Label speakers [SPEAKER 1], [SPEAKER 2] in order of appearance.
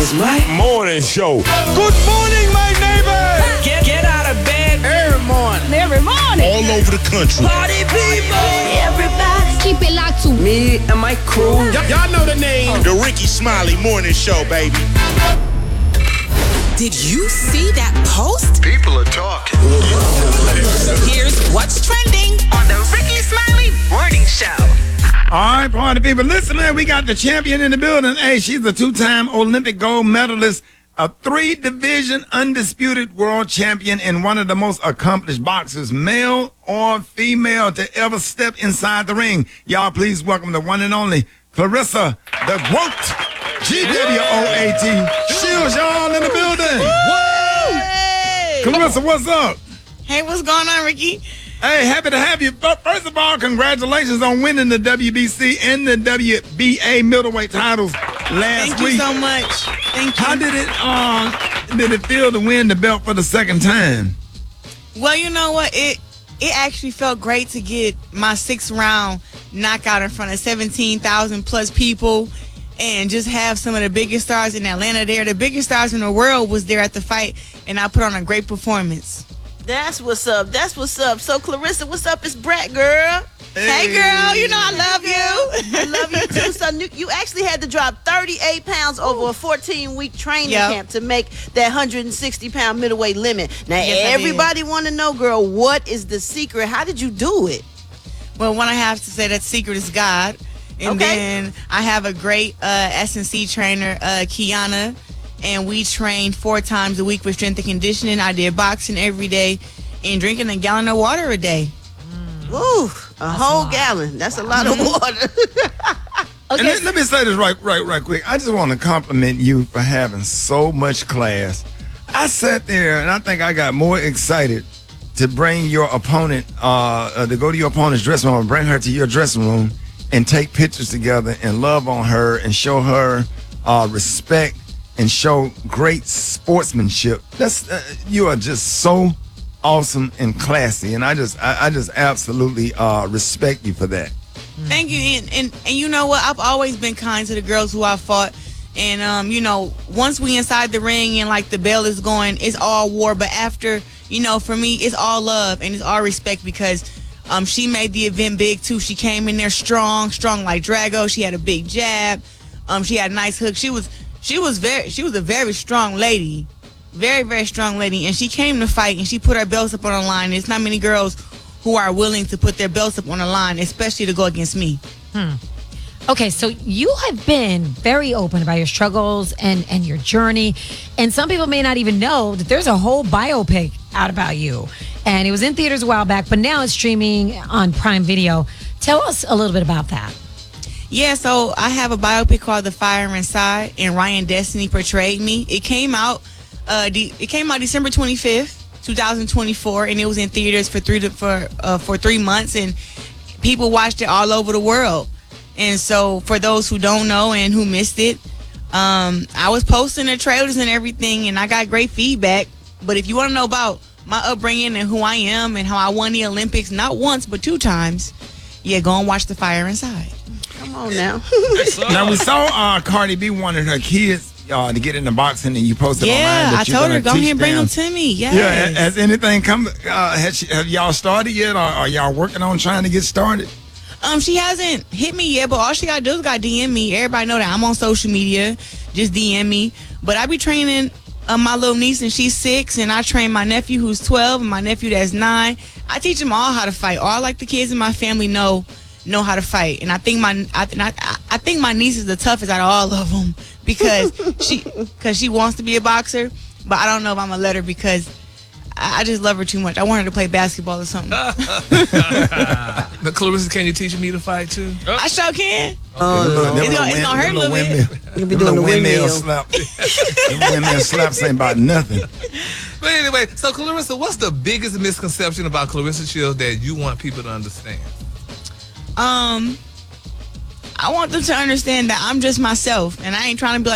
[SPEAKER 1] is my
[SPEAKER 2] morning show. Good morning, my neighbor.
[SPEAKER 1] Get out of bed
[SPEAKER 2] Every morning.
[SPEAKER 1] every morning.
[SPEAKER 2] All over the country.
[SPEAKER 1] Party people. Everybody.
[SPEAKER 3] Keep it locked to
[SPEAKER 1] Me and my crew.
[SPEAKER 2] Y'all know the name. The Ricky Smiley Morning Show, baby.
[SPEAKER 4] Did you see that post?
[SPEAKER 5] People are talking.
[SPEAKER 4] Here's what's trending on the Ricky Smiley Morning Show.
[SPEAKER 6] All right, party people. Listen, man, we got the champion in the building. Hey, she's a two-time Olympic gold medalist, a three-division undisputed world champion, and one of the most accomplished boxers, male or female, to ever step inside the ring. Y'all, please welcome the one and only Claressa the GWOAT, GWOAT. Shields, y'all in the building. Claressa, what's up?
[SPEAKER 4] Hey, what's going on, Ricky?
[SPEAKER 6] Hey, happy to have you. But first of all, congratulations on winning the WBC and the WBA middleweight titles last
[SPEAKER 4] Thank
[SPEAKER 6] week.
[SPEAKER 4] you so much. Thank you.
[SPEAKER 6] How did it feel to win the belt for the second time?
[SPEAKER 4] Well, you know what? It actually felt great to get my 6th round knockout in front of 17,000 plus people and just have some of the biggest stars in Atlanta there. The biggest stars in the world was there at the fight, and I put on a great performance.
[SPEAKER 7] That's what's up. That's what's up. So, Claressa, what's up? It's Brett, girl.
[SPEAKER 4] Hey, girl, you know I love you.
[SPEAKER 7] I love you, too. So, you actually had to drop 38 pounds over a 14-week training camp to make that 160-pound middleweight limit. Now,
[SPEAKER 4] Yes,
[SPEAKER 7] everybody want to know, girl, what is the secret? How did you do it?
[SPEAKER 4] Well, one I have to say that secret is God. And then I have a great S&C trainer, Kiana, and we trained 4 times a week with strength and conditioning. I did boxing every day and drinking a gallon of water a day.
[SPEAKER 7] Ooh, a whole gallon. That's a lot of water.
[SPEAKER 6] And let me say this right quick. I just want to compliment you for having so much class. I sat there and I think I got more excited to bring your opponent, to go to your opponent's dressing room, bring her to your dressing room and take pictures together and love on her and show her respect and show great sportsmanship. That's you are just so awesome and classy, and I just absolutely respect you for that.
[SPEAKER 4] Thank you, and you know what? I've always been kind to the girls who I fought, and you know, once we inside the ring and like the bell is going, it's all war. But after, you know, for me, it's all love and it's all respect because she made the event big too. She came in there strong like Drago. She had a big jab. She had a nice hook. She was a very strong lady, very strong lady, and she came to fight and she put her belts up on the line. There's not many girls who are willing to put their belts up on the line, especially to go against me.
[SPEAKER 8] Okay, so you have been very open about your struggles and your journey, and some people may not even know that there's a whole biopic out about you, and it was in theaters a while back, but now it's streaming on Prime Video. Tell us a little bit about that.
[SPEAKER 4] Yeah, so I have a biopic called The Fire Inside, and Ryan Destiny portrayed me. It came out December 25th, 2024, and it was in theaters for 3 months, and people watched it all over the world. And so for those who don't know and who missed it, I was posting the trailers and everything, and I got great feedback. But if you want to know about my upbringing and who I am and how I won the Olympics, not once, but 2 times, yeah, go and watch The Fire Inside.
[SPEAKER 7] Come on now.
[SPEAKER 6] Now, we saw Cardi B wanted her kids to get into boxing, and you posted online
[SPEAKER 4] Yeah,
[SPEAKER 6] that
[SPEAKER 4] I
[SPEAKER 6] you're
[SPEAKER 4] told her,
[SPEAKER 6] gonna
[SPEAKER 4] go
[SPEAKER 6] teach
[SPEAKER 4] ahead and bring
[SPEAKER 6] them.
[SPEAKER 4] them to me. Yes.
[SPEAKER 6] Yeah, has anything come? Have y'all started yet, or are y'all working on trying to get started?
[SPEAKER 4] She hasn't hit me yet, but all she gotta do is gotta DM me. Everybody know that I'm on social media. Just DM me. But I be training my little niece, and she's 6, and I train my nephew who's 12 and my nephew that's 9. I teach them all how to fight. All like the kids in my family know how to fight, and I think my niece is the toughest out of all of them because she wants to be a boxer, but I don't know if I'm gonna let her because I just love her too much. I want her to play basketball or something.
[SPEAKER 9] But Claressa, can you teach me to fight too?
[SPEAKER 4] I sure can.
[SPEAKER 6] It's
[SPEAKER 4] gonna hurt a little bit.
[SPEAKER 7] You'll be doing the windmill.
[SPEAKER 6] Slap. The windmill slaps ain't about nothing.
[SPEAKER 9] But anyway, so Claressa, what's the biggest misconception about Claressa Shields that you want people to understand?
[SPEAKER 4] I want them to understand that I'm just myself, and I ain't trying to be like